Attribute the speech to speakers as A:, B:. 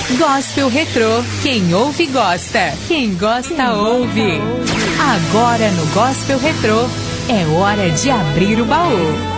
A: Gospel Retrô. Quem ouve, gosta. Quem gosta, ouve. Agora no Gospel Retrô, é hora de abrir o baú.